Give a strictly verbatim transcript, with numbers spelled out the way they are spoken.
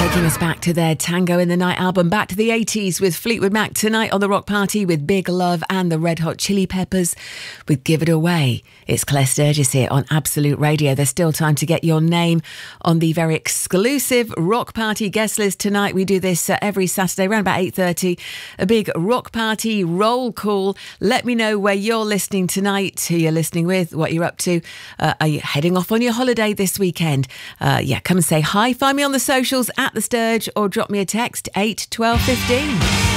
Taking us back to their Tango in the Night album, back to the eighties with Fleetwood Mac tonight on the Rock Party with Big Love and the Red Hot Chili Peppers with Give It Away. It's Claire Sturgis here on Absolute Radio. There's still time to get your name on the very exclusive Rock Party guest list tonight. We do this uh, every Saturday around about eight thirty. A big Rock Party roll call. Let me know where you're listening tonight, who you're listening with, what you're up to. Uh, are you heading off on your holiday this weekend? Uh, yeah, come and say hi. Find me on the socials at The Sturge or drop me a text eight twelve fifteen.